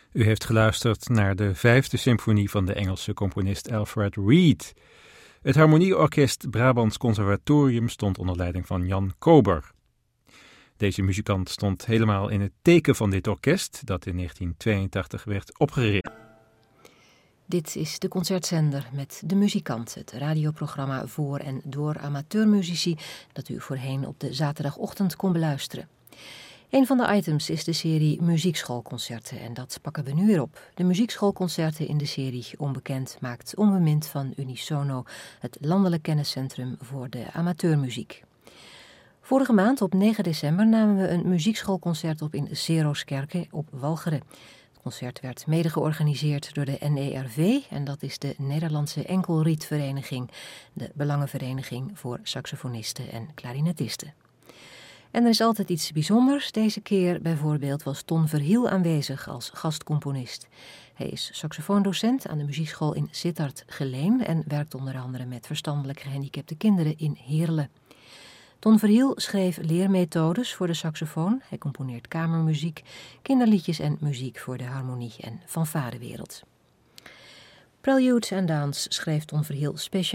U heeft geluisterd naar de 5e symfonie van de Engelse componist Alfred Reed. Het Harmonieorkest Brabants Conservatorium stond onder leiding van Jan Kober. Deze muzikant stond helemaal in het teken van dit orkest, dat in 1982 werd opgericht. Dit is de Concertzender met De Muzikant, het radioprogramma voor en door amateurmuzici dat u voorheen op de zaterdagochtend kon beluisteren. Een van de items is de serie muziekschoolconcerten en dat pakken we nu weer op. De muziekschoolconcerten in de serie Onbekend maakt onbemind van Unisono het landelijk kenniscentrum voor de amateurmuziek. Vorige maand op 9 december namen we een muziekschoolconcert op in Seroskerke op Walcheren. Het concert werd mede georganiseerd door de NERV en dat is de Nederlandse Enkelrietvereniging, de belangenvereniging voor saxofonisten en klarinetisten. En er is altijd iets bijzonders. Deze keer bijvoorbeeld was Ton Verhiel aanwezig als gastcomponist. Hij is saxofoondocent aan de muziekschool in Sittard-Geleen en werkt onder andere met verstandelijk gehandicapte kinderen in Heerlen. Ton Verhiel schreef leermethodes voor de saxofoon. Hij componeert kamermuziek, kinderliedjes en muziek voor de harmonie- en fanfarewereld. Preludes en Dance schreef Ton Verhiel speciaal